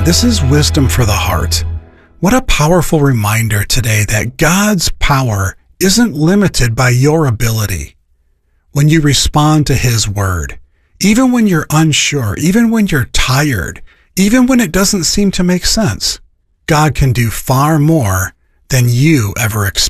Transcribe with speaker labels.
Speaker 1: This is Wisdom for the Heart. What a powerful reminder today that God's power isn't limited by your ability. When you respond to His word, even when you're unsure, even when you're tired, even when it doesn't seem to make sense, God can do far more than you ever expected.